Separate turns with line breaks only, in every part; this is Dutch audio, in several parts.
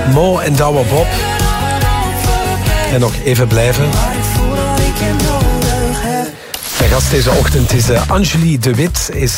Mo en Douwe Bob. En nog even blijven. Mijn gast deze ochtend is Angelie de Wit. Is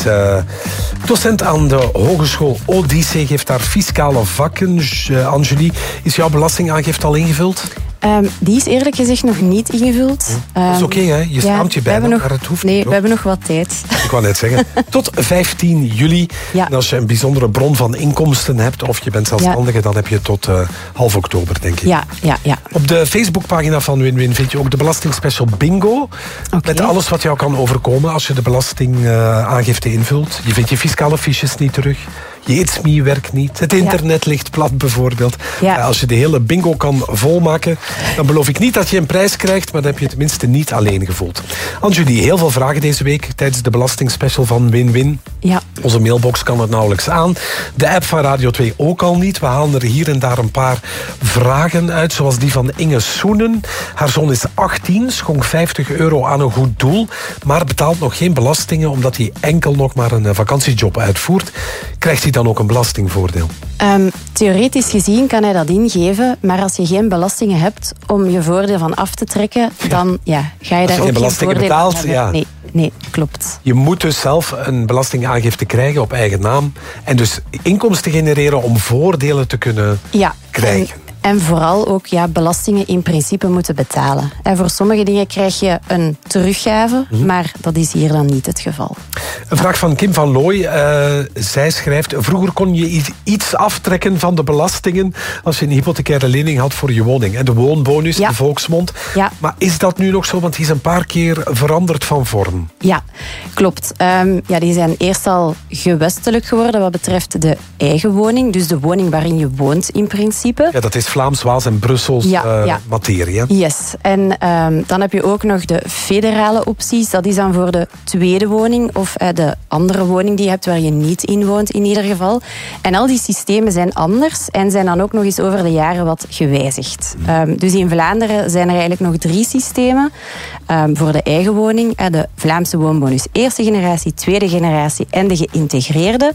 docent aan de Hogeschool Odyssee. Geeft daar fiscale vakken. Angelie, is jouw belastingaangifte al ingevuld?
Die is eerlijk gezegd nog niet ingevuld.
Dat is oké, hè? Je schaamt je bijna, maar het hoeft niet.
Nee, we hebben nog wat tijd.
Ik wou net zeggen. Tot 15 juli.
Ja.
En als je een bijzondere bron van inkomsten hebt, of je bent zelfstandige, dan heb je tot half oktober, denk ik.
Ja.
Op de Facebookpagina van Win-Win vind je ook de belastingspecial Bingo.
Okay.
Met alles wat jou kan overkomen als je de belastingaangifte invult. Je vindt je fiscale fiches niet terug. Je It's Me werkt niet. Het internet ligt plat bijvoorbeeld.
Ja.
Als je de hele bingo kan volmaken, dan beloof ik niet dat je een prijs krijgt, maar dan heb je tenminste niet alleen gevoeld. Angelie, heel veel vragen deze week tijdens de belastingspecial van Win-Win.
Ja.
Onze mailbox kan het nauwelijks aan. De app van Radio 2 ook al niet. We halen er hier en daar een paar vragen uit, zoals die van Inge Soenen. Haar zoon is 18, schonk €50 aan een goed doel, maar betaalt nog geen belastingen omdat hij enkel nog maar een vakantiejob uitvoert. Krijgt hij dan ook een belastingvoordeel?
Theoretisch gezien kan hij dat ingeven, maar als je geen belastingen hebt om je voordeel van af te trekken, dan ga je daar ook geen voordeel
betaalt,
van hebben. Nee, klopt.
Je moet dus zelf een belastingaangifte krijgen op eigen naam en dus inkomsten genereren om voordelen te kunnen krijgen.
En vooral ook belastingen in principe moeten betalen. En voor sommige dingen krijg je een teruggave, maar dat is hier dan niet het geval.
Een vraag van Kim van Looy. Zij schrijft: vroeger kon je iets aftrekken van de belastingen als je een hypothecaire lening had voor je woning. En de woonbonus, de volksmond.
Ja.
Maar is dat nu nog zo? Want die is een paar keer veranderd van vorm.
Ja, klopt. Die zijn eerst al gewestelijk geworden wat betreft de eigen woning. Dus de woning waarin je woont in principe.
Ja, dat is Vlaams, Waals en Brussels materie. Hè?
Yes. En dan heb je ook nog de federale opties. Dat is dan voor de tweede woning of de andere woning die je hebt waar je niet in woont in ieder geval. En al die systemen zijn anders en zijn dan ook nog eens over de jaren wat gewijzigd. Dus in Vlaanderen zijn er eigenlijk nog 3 systemen voor de eigen woning. De Vlaamse woonbonus eerste generatie, tweede generatie en de geïntegreerde.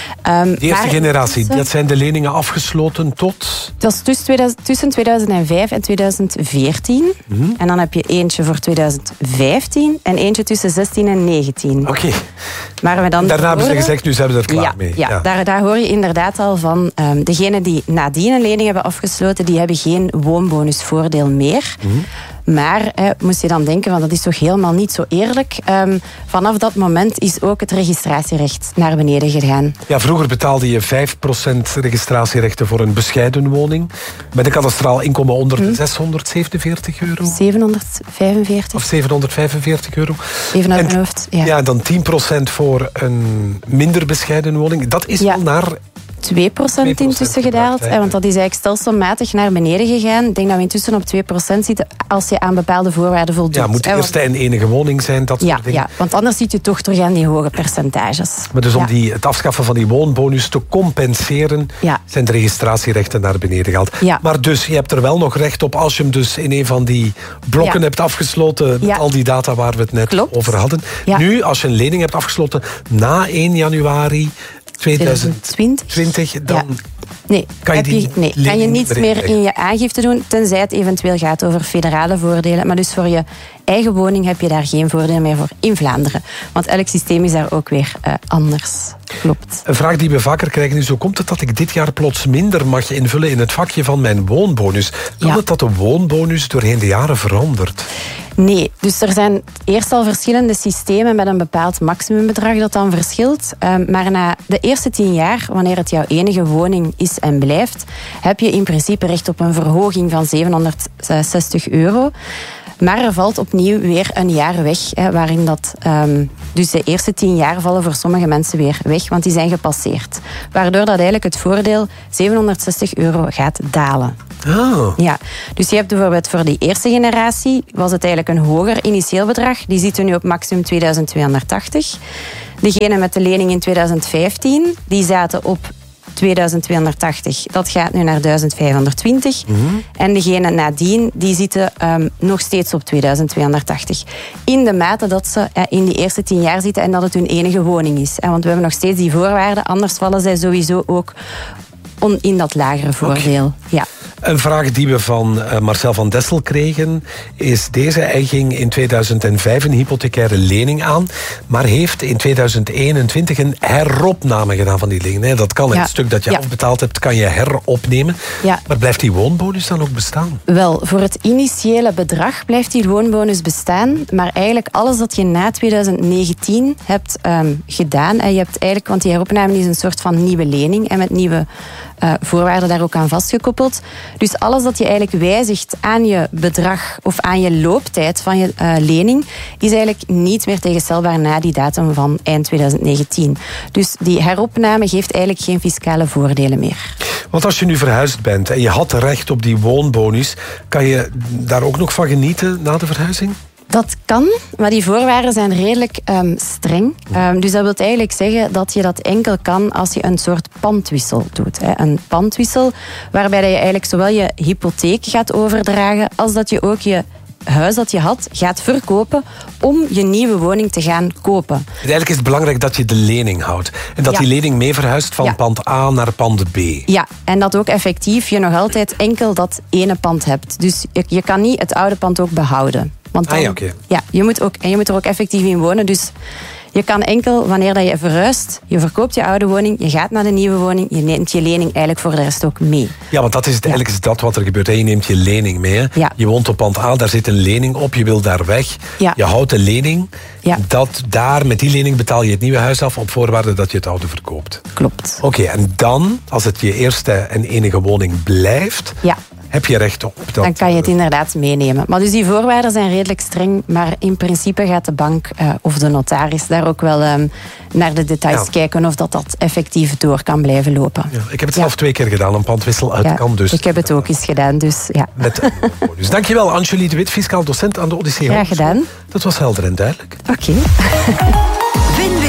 De eerste generatie, dat zijn de leningen afgesloten tot?
Dat is tussen 2005 en 2014. En dan heb je eentje voor 2015 en eentje tussen 16 en 19.
Oké.
Maar
daarna hebben ze gezegd, nu zijn we er klaar mee.
Ja. Daar hoor je inderdaad al van. Degenen die nadien een lening hebben afgesloten, die hebben geen woonbonusvoordeel meer. Maar moest je dan denken, van dat is toch helemaal niet zo eerlijk. Vanaf dat moment is ook het registratierecht naar beneden gegaan.
Ja, vroeger betaalde je 5% registratierechten voor een bescheiden woning. Met een kadastraal inkomen onder de €647.
745.
Of €745.
Even uit mijn hoofd,
Ja, dan 10% voor een minder bescheiden woning. Dat is wel naar
2% intussen gedaald. Want dat is eigenlijk stelselmatig naar beneden gegaan. Ik denk dat we intussen op 2% zitten als je aan bepaalde voorwaarden voldoet.
Ja, moet de eerste en enige woning zijn, dat soort dingen.
Ja, want anders zit je toch terug aan die hoge percentages.
Maar dus om het afschaffen van die woonbonus te compenseren, zijn de registratierechten naar beneden gehaald.
Ja.
Maar dus je hebt er wel nog recht op als je hem dus in een van die blokken hebt afgesloten, met al die data waar we het net over hadden. Ja. Nu, als je een lening hebt afgesloten na 1 januari 2020, dan kan je niets meer in je aangifte doen, tenzij het eventueel gaat over federale voordelen. Maar dus voor je eigen woning heb je daar geen voordeel meer voor in Vlaanderen. Want elk systeem is daar ook weer anders. Klopt. Een vraag die we vaker krijgen is: hoe komt het dat ik dit jaar plots minder mag invullen in het vakje van mijn woonbonus? Kan het dat de woonbonus doorheen de jaren verandert?
Nee, dus er zijn eerst al verschillende systemen met een bepaald maximumbedrag dat dan verschilt. Maar na de eerste 10 jaar, wanneer het jouw enige woning is en blijft, heb je in principe recht op een verhoging van €760. Maar er valt opnieuw weer een jaar weg, waarin dat... dus de eerste 10 jaar vallen voor sommige mensen weer weg, want die zijn gepasseerd. Waardoor dat eigenlijk het voordeel €760 gaat dalen.
Oh.
Ja, dus je hebt bijvoorbeeld voor die eerste generatie, was het eigenlijk een hoger initieel bedrag. Die zitten nu op maximum €2280. Degene met de lening in 2015, die zaten op €2280. Dat gaat nu naar €1520. En degene nadien, die zitten nog steeds op €2280. In de mate dat ze in die eerste 10 jaar zitten en dat het hun enige woning is. Want we hebben nog steeds die voorwaarden, anders vallen zij sowieso ook in dat lagere voordeel. Okay. Ja.
Een vraag die we van Marcel van Dessel kregen is deze. Hij ging in 2005 een hypothecaire lening aan, maar heeft in 2021 een heropname gedaan van die lening. Dat kan, het stuk dat je afbetaald hebt, kan je heropnemen. Ja. Maar blijft die woonbonus dan ook bestaan?
Wel, voor het initiële bedrag blijft die woonbonus bestaan, maar eigenlijk alles dat je na 2019 hebt gedaan, en je hebt eigenlijk, want die heropname is een soort van nieuwe lening en met nieuwe voorwaarden daar ook aan vastgekoppeld. Dus alles dat je eigenlijk wijzigt aan je bedrag of aan je looptijd van je lening is eigenlijk niet meer tegenstelbaar na die datum van eind 2019. Dus die heropname geeft eigenlijk geen fiscale voordelen meer.
Want als je nu verhuisd bent en je had recht op die woonbonus, kan je daar ook nog van genieten na de verhuizing?
Dat kan, maar die voorwaarden zijn redelijk streng. Dus dat wil eigenlijk zeggen dat je dat enkel kan als je een soort pandwissel doet. Een pandwissel waarbij je eigenlijk zowel je hypotheek gaat overdragen als dat je ook je huis dat je had gaat verkopen om je nieuwe woning te gaan kopen.
Eigenlijk is het belangrijk dat je de lening houdt. En dat die lening mee verhuist van pand A naar pand B.
Ja, en dat ook effectief je nog altijd enkel dat ene pand hebt. Dus je kan niet het oude pand ook behouden. Want dan, je moet er ook effectief in wonen. Dus je kan enkel, wanneer dat je verhuist, je verkoopt je oude woning, je gaat naar de nieuwe woning, je neemt je lening eigenlijk voor de rest ook mee. Ja,
want dat is het, eigenlijk is dat wat er gebeurt. Je neemt je lening mee. Ja. Je woont op pand A, daar zit een lening op, je wil daar weg. Ja. Je houdt de lening. Ja. Met die lening betaal je het nieuwe huis af op voorwaarde dat je het oude verkoopt.
Klopt.
Oké, en dan, als het je eerste en enige woning blijft, heb je recht op dat.
Dan kan je het inderdaad meenemen. Maar dus die voorwaarden zijn redelijk streng, maar in principe gaat de bank of de notaris daar ook wel naar de details kijken of dat effectief door kan blijven lopen.
Ja, ik heb het zelf 2 keer gedaan, een pandwissel uit kan dus.
Ik heb het ook eens gedaan, dus ja.
Dus dankjewel, Angelie de Wit, fiscaal docent aan de Odyssee.
Graag gedaan.
Dat was helder en duidelijk.
Oké.